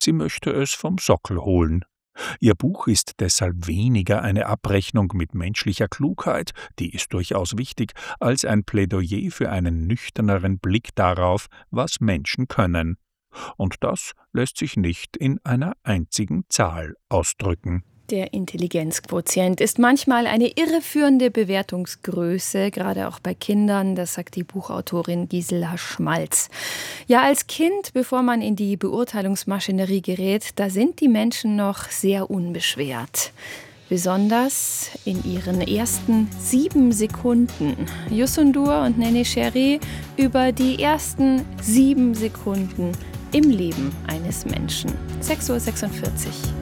Sie möchte es vom Sockel holen. Ihr Buch ist deshalb weniger eine Abrechnung mit menschlicher Klugheit, die ist durchaus wichtig, als ein Plädoyer für einen nüchterneren Blick darauf, was Menschen können. Und das lässt sich nicht in einer einzigen Zahl ausdrücken. Der Intelligenzquotient ist manchmal eine irreführende Bewertungsgröße, gerade auch bei Kindern, das sagt die Buchautorin Gisela Schmalz. Ja, als Kind, bevor man in die Beurteilungsmaschinerie gerät, da sind die Menschen noch sehr unbeschwert. Besonders in ihren ersten 7 Sekunden. Yusundur und Nene Cherry über die ersten 7 Sekunden im Leben eines Menschen. 6:46 Uhr.